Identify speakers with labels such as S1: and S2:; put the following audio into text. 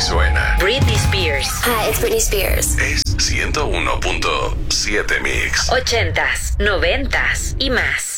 S1: suena.
S2: Britney Spears.
S3: Hi, it's Britney Spears.
S1: Es 101.7 Mix.
S2: 80s, 90s y más.